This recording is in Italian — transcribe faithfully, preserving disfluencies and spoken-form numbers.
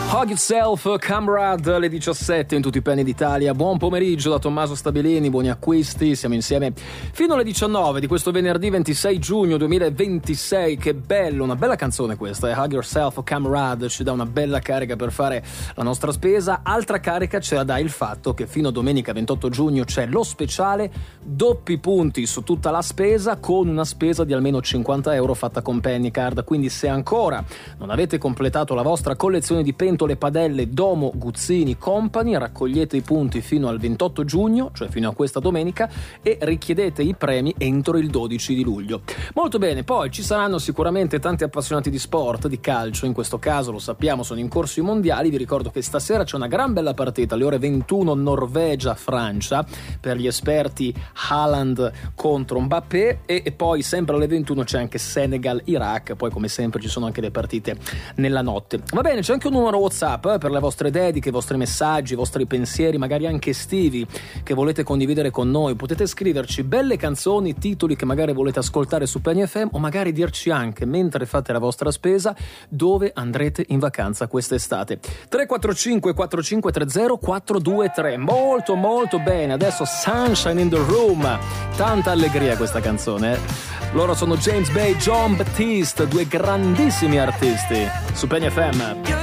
Hug Yourself, Camrad, alle diciassette in tutti i penny d'Italia. Buon pomeriggio da Tommaso Stabilini, buoni acquisti, siamo insieme fino alle diciannove di questo venerdì ventisei giugno duemilaventisei. Che bello, una bella canzone questa, eh? Hug Yourself, Camrad, ci dà una bella carica per fare la nostra spesa. Altra carica ce la dà il fatto che fino a domenica ventotto giugno c'è lo speciale doppi punti su tutta la spesa, con una spesa di almeno cinquanta euro fatta con Pennycard. Quindi se ancora non avete completato la vostra collezione di pentole, padelle Domo Guzzini Company, raccogliete i punti fino al ventotto giugno, cioè fino a questa domenica, e richiedete i premi entro il dodici di luglio. Molto bene, poi ci saranno sicuramente tanti appassionati di sport, di calcio, in questo caso lo sappiamo, sono in corso i mondiali. Vi ricordo che stasera c'è una gran bella partita alle ore ventuno, Norvegia-Francia, per gli esperti Haaland contro Mbappé, e, e poi sempre alle ventuno c'è anche Senegal-Iraq. Poi come sempre ci sono anche le partite nella notte. Va bene, c'è anche un numero WhatsApp eh, per le vostre dediche, i vostri messaggi, i vostri pensieri, magari anche estivi, che volete condividere con noi. Potete scriverci belle canzoni, titoli che magari volete ascoltare su Penny F M, o magari dirci anche, mentre fate la vostra spesa, dove andrete in vacanza quest'estate. tre quattro cinque quattro cinque tre zero quattro due tre. Molto molto bene, adesso Sunshine in the Room, tanta allegria questa canzone, eh? Loro sono James Bay, Jon Batiste, due grandissimi artisti su Penny F M.